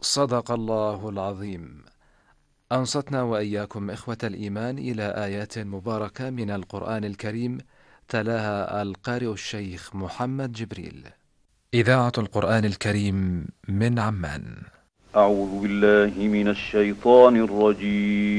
صدق الله العظيم. أنصتنا وإياكم إخوة الإيمان إلى آيات مباركة من القرآن الكريم، تلاها القارئ الشيخ محمد جبريل. إذاعة القرآن الكريم من عمان. أعوذ بالله من الشيطان الرجيم.